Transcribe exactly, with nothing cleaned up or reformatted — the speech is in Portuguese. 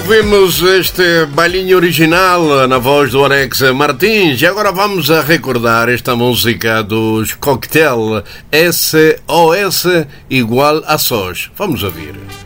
Ouvimos este bailinho original na voz do Alex Martins e agora vamos a recordar esta música dos Cocktail, S O S igual a S O S. Vamos ouvir.